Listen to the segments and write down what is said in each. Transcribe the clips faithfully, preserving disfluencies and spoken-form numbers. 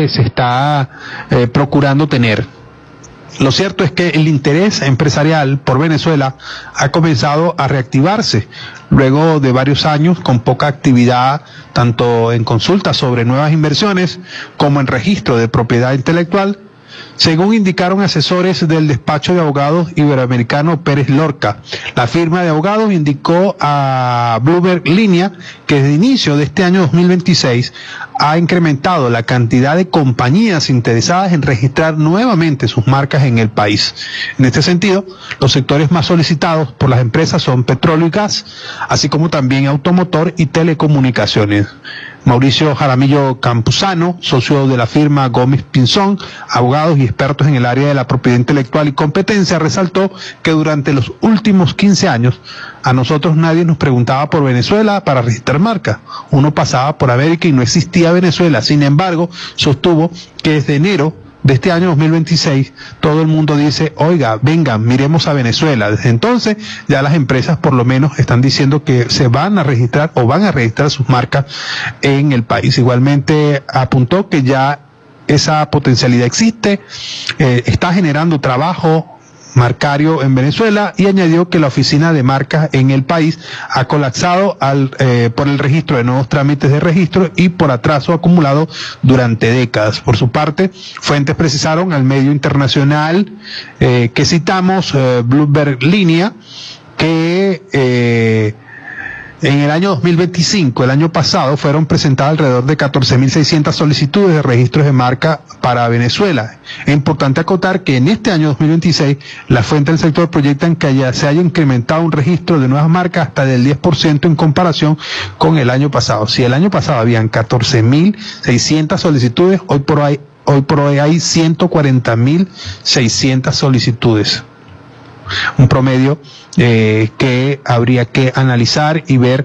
que se está eh, procurando tener. Lo cierto es que el interés empresarial por Venezuela ha comenzado a reactivarse luego de varios años con poca actividad, tanto en consultas sobre nuevas inversiones como en registro de propiedad intelectual, según indicaron asesores del despacho de abogados iberoamericano Pérez Lorca. La firma de abogados indicó a Bloomberg Línea que desde el inicio de este año dos mil veintiséis ha incrementado la cantidad de compañías interesadas en registrar nuevamente sus marcas en el país. En este sentido, los sectores más solicitados por las empresas son petróleo y gas, así como también automotor y telecomunicaciones. Mauricio Jaramillo Campuzano, socio de la firma Gómez Pinzón, abogados y expertos en el área de la propiedad intelectual y competencia, resaltó que durante los últimos quince años a nosotros nadie nos preguntaba por Venezuela para registrar marca. Uno pasaba por América y no existía Venezuela. Sin embargo, sostuvo que desde enero de este año dos mil veintiséis, todo el mundo dice, oiga, vengan, miremos a Venezuela. Desde entonces, ya las empresas por lo menos están diciendo que se van a registrar o van a registrar sus marcas en el país. Igualmente apuntó que ya esa potencialidad existe, eh, está generando trabajo marcario en Venezuela, y añadió que la oficina de marcas en el país ha colapsado al, eh, por el registro de nuevos trámites de registro y por atraso acumulado durante décadas. Por su parte, fuentes precisaron al medio internacional eh, que citamos, eh, Bloomberg Línea, que eh, en el año dos mil veinticinco, el año pasado, fueron presentadas alrededor de catorce mil seiscientas solicitudes de registros de marca para Venezuela. Es importante acotar que en este año dos mil veintiséis, las fuentes del sector proyectan que haya, se haya incrementado un registro de nuevas marcas hasta del diez por ciento en comparación con el año pasado. Si el año pasado habían catorce mil seiscientas solicitudes, hoy por hoy, hoy por hoy hay ciento cuarenta mil seiscientas solicitudes. Un promedio eh, que habría que analizar y ver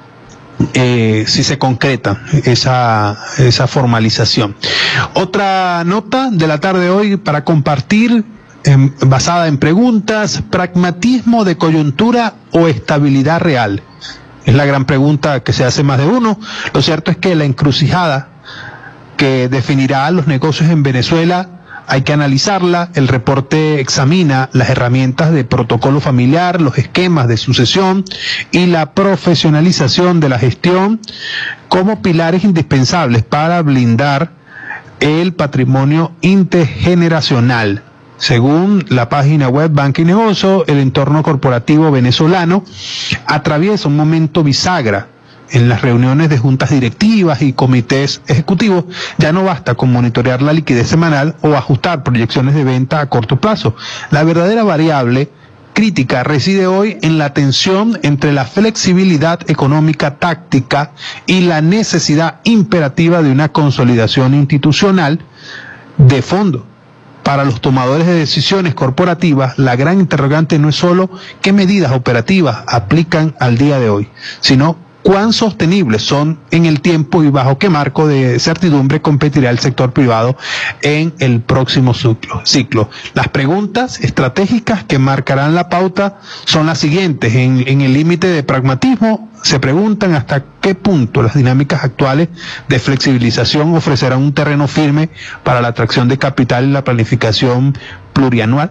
eh, si se concreta esa, esa formalización. Otra nota de la tarde de hoy para compartir, eh, basada en preguntas: pragmatismo de coyuntura o estabilidad real. Es la gran pregunta que se hace más de uno. Lo cierto es que la encrucijada que definirá los negocios en Venezuela hay que analizarla. El reporte examina las herramientas de protocolo familiar, los esquemas de sucesión y la profesionalización de la gestión como pilares indispensables para blindar el patrimonio intergeneracional. Según la página web Banca y Negocio, el entorno corporativo venezolano atraviesa un momento bisagra. En las reuniones de juntas directivas y comités ejecutivos ya no basta con monitorear la liquidez semanal o ajustar proyecciones de venta a corto plazo. La verdadera variable crítica reside hoy en la tensión entre la flexibilidad económica táctica y la necesidad imperativa de una consolidación institucional de fondo. Para los tomadores de decisiones corporativas, la gran interrogante no es solo qué medidas operativas aplican al día de hoy, sino cuán sostenibles son en el tiempo y bajo qué marco de certidumbre competirá el sector privado en el próximo ciclo. Las preguntas estratégicas que marcarán la pauta son las siguientes. En, en el límite de pragmatismo se preguntan hasta qué punto las dinámicas actuales de flexibilización ofrecerán un terreno firme para la atracción de capital y la planificación plurianual.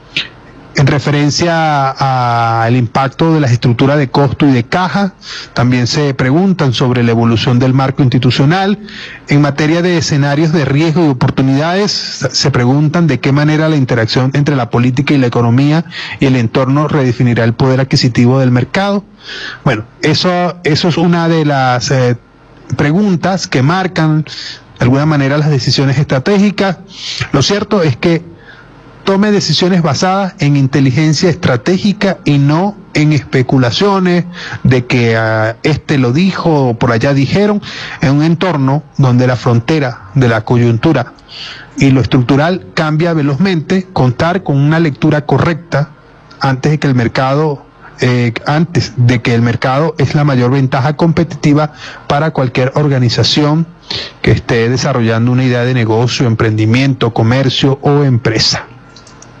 En referencia al impacto de las estructuras de costo y de caja, también se preguntan sobre la evolución del marco institucional. En materia de escenarios de riesgo y oportunidades, se preguntan de qué manera la interacción entre la política y la economía y el entorno redefinirá el poder adquisitivo del mercado. Bueno, eso, eso es una de las eh, preguntas que marcan de alguna manera las decisiones estratégicas. Lo cierto es que tome decisiones basadas en inteligencia estratégica y no en especulaciones de que uh, este lo dijo o por allá dijeron, en un entorno donde la frontera de la coyuntura y lo estructural cambia velozmente. Contar con una lectura correcta antes de que el mercado eh, antes de que el mercado es la mayor ventaja competitiva para cualquier organización que esté desarrollando una idea de negocio, emprendimiento, comercio o empresa.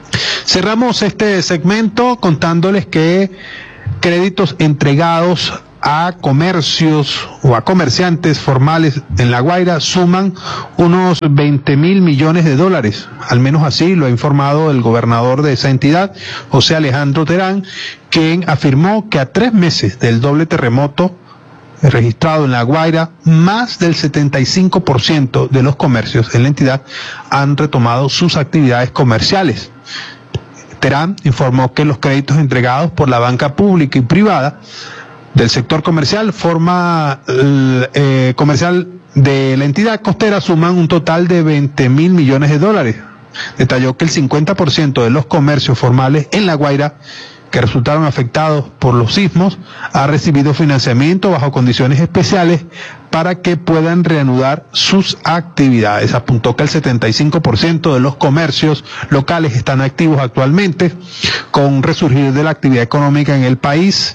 Cerramos este segmento contándoles que créditos entregados a comercios o a comerciantes formales en La Guaira suman unos veinte mil millones de dólares. Al menos así lo ha informado el gobernador de esa entidad, José Alejandro Terán, quien afirmó que a tres meses del doble terremoto registrado en La Guaira, más del setenta y cinco por ciento de los comercios en la entidad han retomado sus actividades comerciales. Terán informó que los créditos entregados por la banca pública y privada del sector comercial, forma eh, comercial de la entidad costera suman un total de veinte mil millones de dólares. Detalló que el cincuenta por ciento de los comercios formales en La Guaira que resultaron afectados por los sismos ha recibido financiamiento bajo condiciones especiales para que puedan reanudar sus actividades. Apuntó que el setenta y cinco por ciento de los comercios locales están activos actualmente, con resurgir de la actividad económica en el país.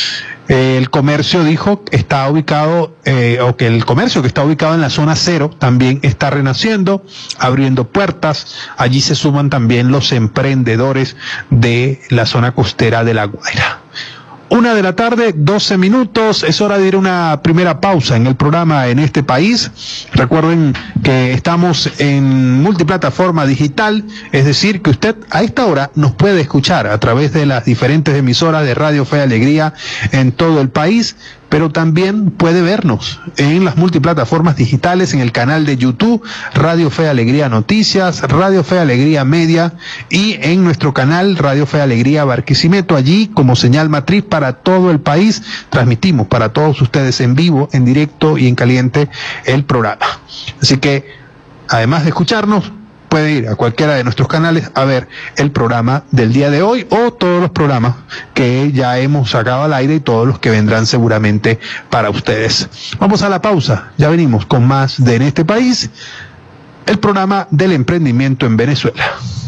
El comercio, dijo, está ubicado, eh, o que el comercio que está ubicado en la zona cero también está renaciendo, abriendo puertas. Allí se suman también los emprendedores de la zona costera de La Guaira. Una de la tarde, doce minutos, es hora de ir a una primera pausa en el programa En este País. Recuerden que estamos en multiplataforma digital, es decir, que usted a esta hora nos puede escuchar a través de las diferentes emisoras de Radio Fe y Alegría en todo el país, pero también puede vernos en las multiplataformas digitales, en el canal de YouTube, Radio Fe y Alegría Noticias, Radio Fe y Alegría Media, y en nuestro canal Radio Fe y Alegría Barquisimeto. Allí, como señal matriz para todo el país, transmitimos para todos ustedes en vivo, en directo y en caliente el programa. Así que, además de escucharnos, puede ir a cualquiera de nuestros canales a ver el programa del día de hoy o todos los programas que ya hemos sacado al aire y todos los que vendrán seguramente para ustedes. Vamos a la pausa, ya venimos con más de En este País, el programa del emprendimiento en Venezuela.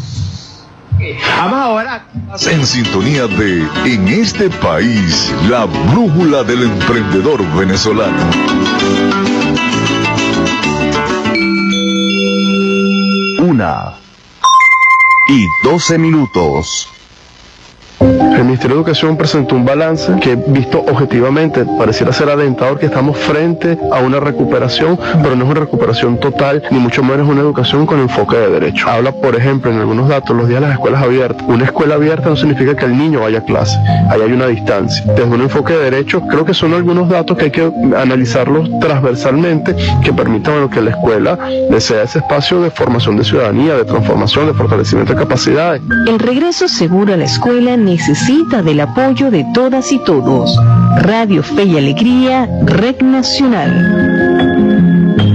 Ahora en sintonía de En este País, la brújula del emprendedor venezolano. Una y doce minutos. El Ministerio de Educación presentó un balance que, visto objetivamente, pareciera ser alentador, que estamos frente a una recuperación, pero no es una recuperación total, ni mucho menos una educación con enfoque de derecho. Habla, por ejemplo, en algunos datos, los días de las escuelas abiertas. Una escuela abierta no significa que el niño vaya a clase, ahí hay una distancia. Desde un enfoque de derecho, creo que son algunos datos que hay que analizarlos transversalmente, que permitan, bueno, que la escuela sea ese espacio de formación de ciudadanía, de transformación, de fortalecimiento de capacidades. El regreso seguro a la escuela necesita del apoyo de todas y todos. Radio Fe y Alegría, Red Nacional.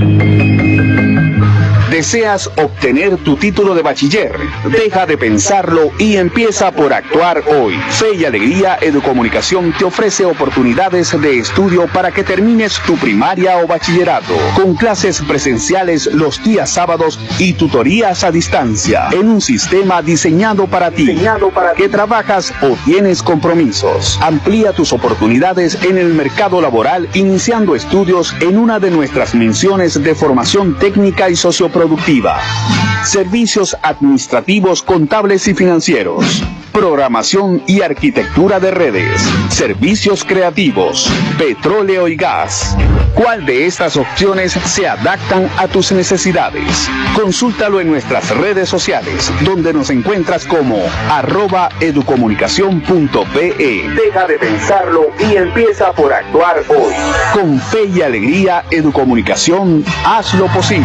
¿Deseas obtener tu título de bachiller? Deja de pensarlo y empieza por actuar hoy. Fe y Alegría Educomunicación te ofrece oportunidades de estudio para que termines tu primaria o bachillerato, con clases presenciales los días sábados y tutorías a distancia, en un sistema diseñado para ti, diseñado para que trabajas o tienes compromisos. Amplía tus oportunidades en el mercado laboral iniciando estudios en una de nuestras menciones de formación técnica y socioproductiva. Servicios administrativos, contables y financieros. Programación y arquitectura de redes. Servicios creativos. Petróleo y gas. ¿Cuál de estas opciones se adaptan a tus necesidades? Consúltalo en nuestras redes sociales, donde nos encuentras como arroba educomunicación punto pe. Deja de pensarlo y empieza por actuar hoy. Con Fe y Alegría Educomunicación, haz lo posible.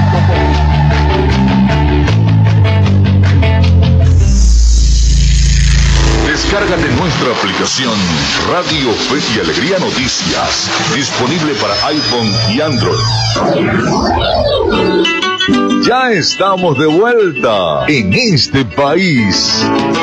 Descárgate nuestra aplicación Radio Fe y Alegría Noticias, disponible para iPhone y Android. Ya estamos de vuelta en este país.